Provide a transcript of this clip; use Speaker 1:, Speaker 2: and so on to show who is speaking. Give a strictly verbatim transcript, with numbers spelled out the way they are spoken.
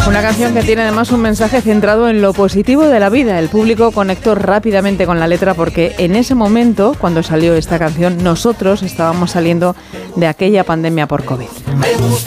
Speaker 1: Una canción que tiene además un mensaje centrado en lo positivo de la vida. El público conectó rápidamente con la letra porque en ese momento, cuando salió esta canción, nosotros estábamos saliendo de aquella pandemia por COVID.